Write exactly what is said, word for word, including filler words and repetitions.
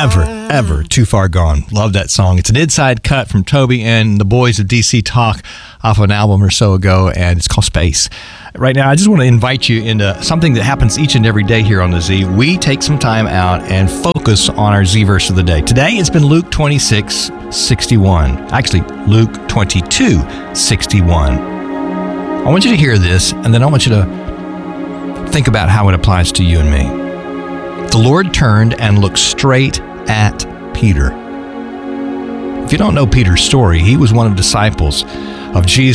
Never, ever too far gone. Love that song. It's an inside cut from Toby and the boys of D C Talk off of an album or so ago, and it's called Space. Right now, I just want to invite you into something that happens each and every day here on the Z. We take some time out and focus on our Z verse of the day. Today, it's been Luke twenty-six sixty-one. Actually, Luke twenty-two sixty-one. I want you to hear this, and then I want you to think about how it applies to you and me. The Lord turned and looked straight at Peter. If you don't know Peter's story, he was one of the disciples of Jesus.